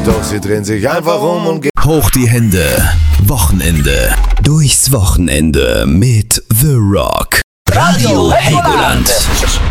Doch sie drehen sich einfach um und gehen. Hoch die Hände. Wochenende. Durchs Wochenende mit The Rock. Radio Helgoland.